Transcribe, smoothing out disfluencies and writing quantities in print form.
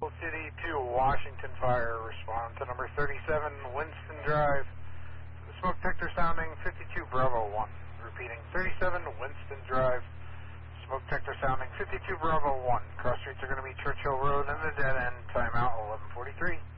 City to Washington Fire, respond to number 37 Winston Drive. Smoke detector sounding 52 Bravo 1. Repeating, 37 Winston Drive. Smoke detector sounding 52 Bravo 1. Cross streets are going to be Churchill Road and the dead end. Timeout 11:43.